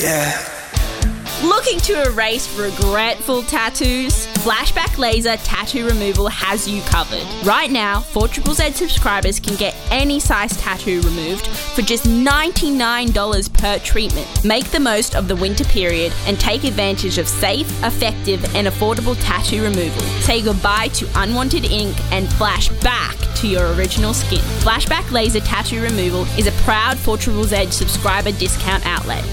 Yeah. Looking to erase regretful tattoos? Flashback Laser Tattoo Removal has you covered. Right now, 4ZZZ subscribers can get any size tattoo removed for just $99 per treatment. Make the most of the winter period and take advantage of safe, effective and affordable tattoo removal. Say goodbye to unwanted ink and flash back to your original skin. Flashback Laser Tattoo Removal is a proud 4ZZZ subscriber discount outlet.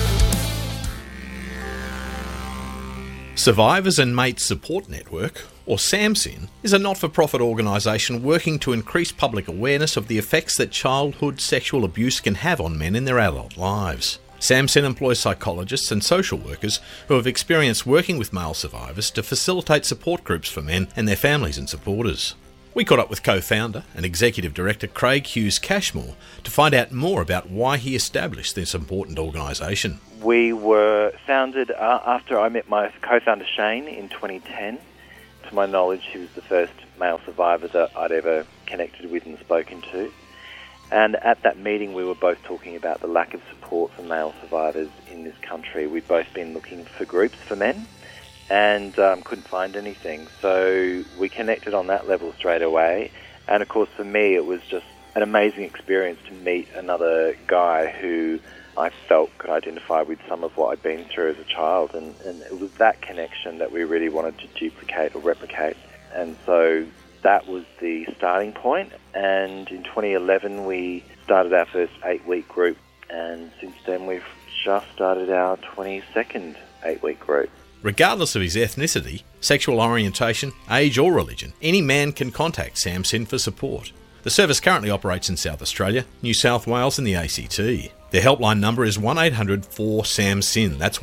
Survivors and Mates Support Network, or SAMSIN, is a not-for-profit organisation working to increase public awareness of the effects that childhood sexual abuse can have on men in their adult lives. SAMSIN employs psychologists and social workers who have experience working with male survivors to facilitate support groups for men and their families and supporters. We caught up with co-founder and executive director Craig Hughes Cashmore to find out more about why he established this important organisation. We were founded after I met my co-founder Shane in 2010. To my knowledge, he was the first male survivor that I'd ever connected with and spoken to. And at that meeting, we were both talking about the lack of support for male survivors in this country. We'd both been looking for groups for men and couldn't find anything. So we connected on that level straight away. And of course, for me, it was just an amazing experience to meet another guy who I felt could identify with some of what I'd been through as a child. And it was that connection that we really wanted to duplicate or replicate. And so that was the starting point. And in 2011, we started our first 8-week group. And since then, we've just started our 22nd 8-week group. Regardless of his ethnicity, sexual orientation, age or religion, any man can contact SAMSIN for support. The service currently operates in South Australia, New South Wales and the ACT. Their helpline number is 1-800-4-SAMSIN. That's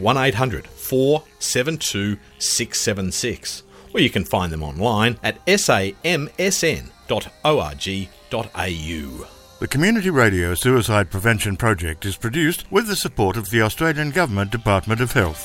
1-800-472-676. Or you can find them online at samsn.org.au. The Community Radio Suicide Prevention Project is produced with the support of the Australian Government Department of Health.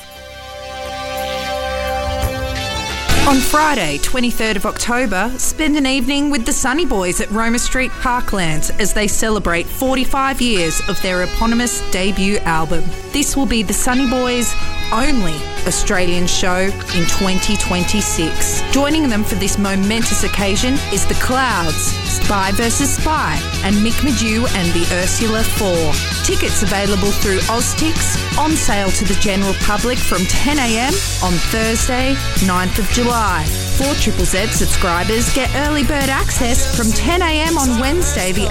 On Friday, 23rd of October, spend an evening with the Sunny Boys at Roma Street Parklands as they celebrate 45 years of their eponymous debut album. This will be the Sunny Boys' only Australian show in 2026. Joining them for this momentous occasion is The Clouds, Spy vs. Spy, and Mick Madew and the Ursula 4. Tickets available through Oztix, on sale to the general public from 10 a.m. on Thursday, 9th of July. 4ZZZ subscribers get early bird access from 10 a.m. on Wednesday, the